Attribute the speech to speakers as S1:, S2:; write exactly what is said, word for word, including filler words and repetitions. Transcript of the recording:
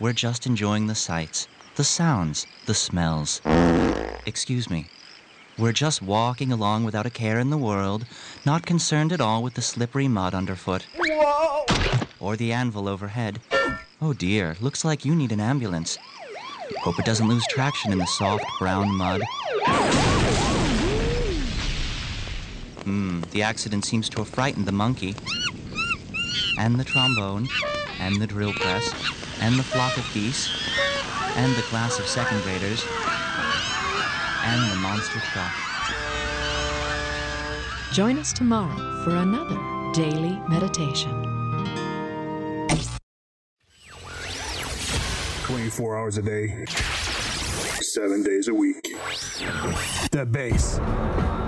S1: we're just enjoying the sights, the sounds, the smells. Excuse me. We're just walking along without a care in the world, not concerned at all with the slippery mud underfoot.
S2: Whoa!
S1: Or the anvil overhead. Oh dear, looks like you need an ambulance. Hope it doesn't lose traction in the soft brown mud. Hmm, the accident seems to have frightened the monkey. And the trombone, and the drill press, and the flock of geese, and the class of second graders, and the monster truck.
S3: Join us tomorrow for another daily meditation.
S4: twenty-four hours a day, seven days a week. The Bass.